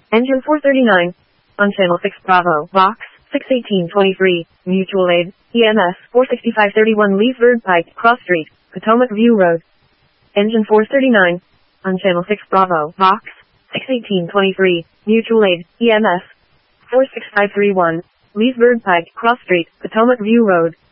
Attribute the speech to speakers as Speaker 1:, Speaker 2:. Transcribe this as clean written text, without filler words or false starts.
Speaker 1: Engine 439. On Channel 6 Bravo, Box 61823, Mutual Aid, EMS 46531 Leesburg Pike, Cross Street, Potomac View Road. Engine 439. On Channel 6 Bravo, Box 61823, Mutual Aid, EMS 46531, Leesburg Pike, Cross Street, Potomac View Road.